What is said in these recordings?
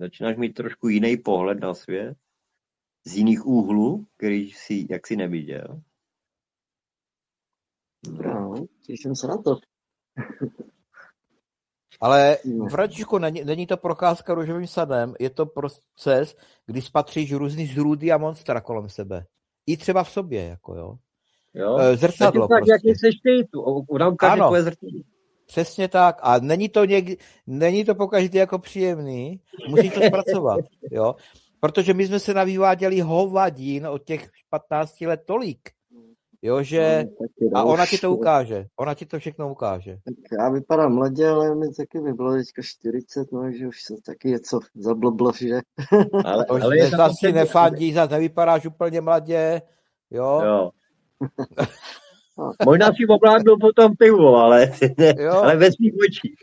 Začínáš mít trošku jiný pohled na svět, z jiných úhlů, který si jaksi neviděl. No, těším se na to. Ale Františku, není to procházka růžovým sadem, je to proces, kdy spatříš různý zrůdy a monstra kolem sebe. I třeba v sobě, jako jo. Zrcadlo tak, prostě. jaký seš ty, ona ukáže tvoje zrcadlo. Přesně tak. A není to pokaždé jako příjemný, musíš to zpracovat, jo. Protože my jsme se navyváděli hovadin od těch 15 let tolik, jo, že... A ona ti to ukáže. Ona ti to všechno ukáže. Tak já vypadám mladě, ale mi taky by bylo teďka 40, no, že už se taky něco zablblo, že? Ale zase si nefandí, zase nevypadáš úplně mladě, jo. Možná si ovládnu potom pivo, ale ve svých očích.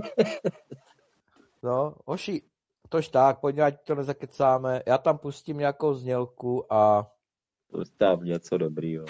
No, hoši, tož tak, pojď, ať to nezakecáme. Já tam pustím nějakou znělku a... Ustav něco dobrýho.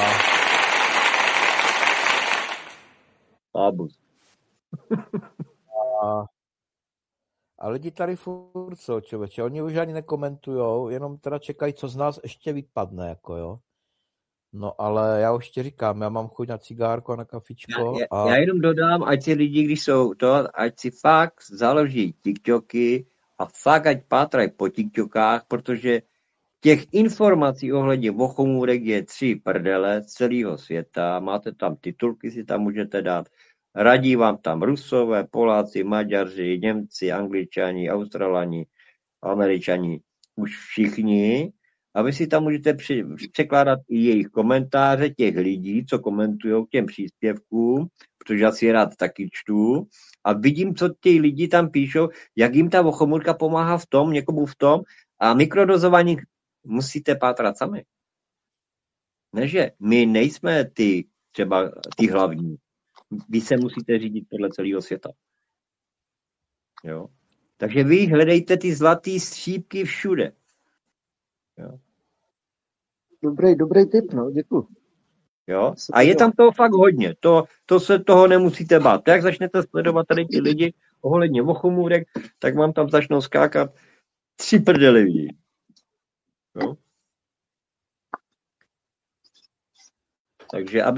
A lidi tady furt jsou, člověče. Oni už ani nekomentujou, jenom teda čekají, co z nás ještě vypadne, jako jo. No ale já už ti říkám, já mám chuť na cigárko a na kafičko. Já jenom dodám, ať si lidi, když jsou to, ať si fakt založí TikToky a fakt ať pátrají po TikTokách, protože těch informací ohledně Bochumůrek je 3 prdele z celého světa. Máte tam titulky, si tam můžete dát. Radí vám tam Rusové, Poláci, Maďaři, Němci, Angličani, Australani, Američani, už všichni. A vy si tam můžete překládat i jejich komentáře těch lidí, co komentují k těm příspěvkům, protože já si rád taky čtu. A vidím, co ty lidi tam píšou, jak jim ta Bochumůrka pomáhá v tom, někomu v tom. A mikrodozování musíte pátrat sami. Neže my nejsme třeba ty hlavní. Vy se musíte řídit podle celého světa. Jo? Takže vy hledejte ty zlatý střípky všude. Jo? Dobrý tip, no, děkuji. Jo? A je tam toho fakt hodně. To se toho nemusíte bát. Jak začnete sledovat tady ty lidi ohledně Bochumůrek, tak vám tam začnou skákat 3 prdely lidí. Jo? Takže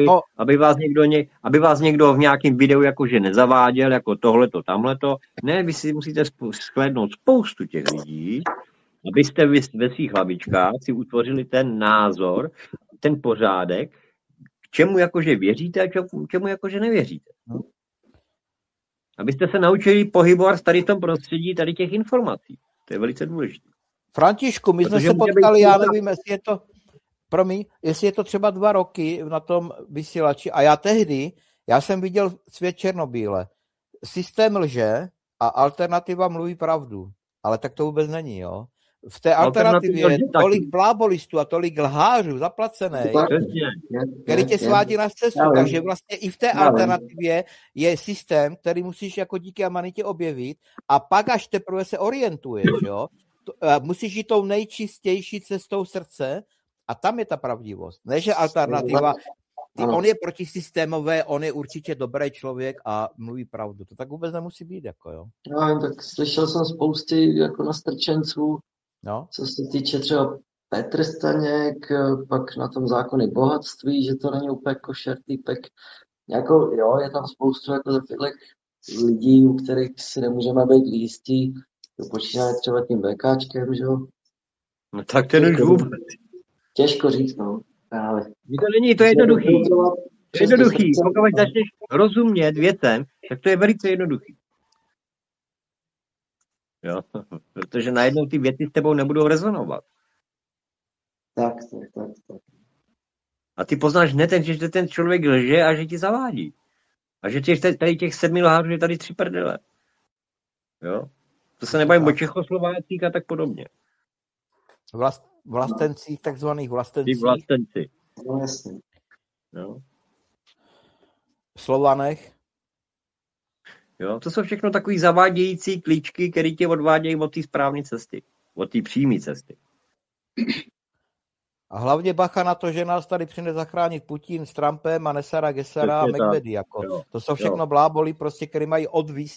aby vás někdo v nějakém videu jakože nezaváděl, jako tohleto, tamhleto. Ne, vy si musíte shlédnout spoustu těch lidí, abyste vy ve svých hlavičkách si utvořili ten názor, ten pořádek, k čemu jakože věříte a k čemu jakože nevěříte. Abyste se naučili pohybovat tady v tom prostředí tady těch informací. To je velice důležité. Františku, my jsme se potkali, já nevím, jestli je to třeba 2 roky na tom vysílači a já jsem viděl svět černobíle. Systém lže a alternativa mluví pravdu. Ale tak to vůbec není, jo. V té alternativě je tolik blábolistů a tolik lhářů zaplacených, který tě svádí na cestu. Takže vlastně i v té alternativě je systém, který musíš jako díky amanitě objevit a pak až teprve se orientuješ, jo. Musíš jít tou nejčistější cestou srdce a tam je ta pravdivost. Ne, že alternativa, on je protisystémové, on je určitě dobrý člověk a mluví pravdu. To tak vůbec nemusí být, jako jo. No, tak slyšel jsem spousty jako nastrčenců, co se týče třeba Petr Staněk, pak na tom zákony bohatství, že to není úplně košer týpek. Jako, jo, je tam spoustu jako takových lidí, u kterých si nemůžeme být jistí. To počínaje třeba tím VKčkem, že jo. No tak ten už vůbec. Těžko říct, no. Ale... To není, to je jednoduchý. To je jednoduchý. Pokud začneš rozumět věcem, tak to je velice jednoduchý. Jo, protože najednou ty věci s tebou nebudou rezonovat. Tak. A ty poznáš hned, že ten člověk lže a že ti zavádí. A že tady těch 7 lhářů je tady 3 prdele. Jo? To se nebavím o Čechoslovácích a tak podobně. Vlastencích, takzvaných vlastencích. Ty vlastenci. No jasně. Jo. Slovanech. Jo, to jsou všechno takový zavádějící klíčky, které tě odvádějí od té správné cesty. Od té přímé cesty. A hlavně bacha na to, že nás tady přijde zachránit Putin s Trumpem a Nesara Gesara a Medvedy. Jako. To jsou všechno bláboli, prostě, které mají odvíst